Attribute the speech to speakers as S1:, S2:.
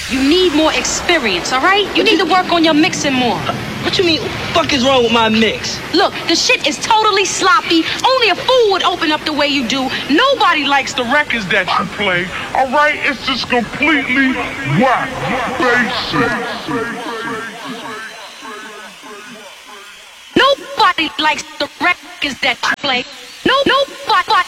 S1: You need more experience, all right? You need to work on your mixing more.
S2: What you mean? What the fuck is wrong with my mix?
S1: Look, the shit is totally sloppy. Only a fool would open up the way you do. Nobody likes the records that you play.
S3: All right, it's just completely whack, basic.
S1: Nobody likes the records that you play. Nobody.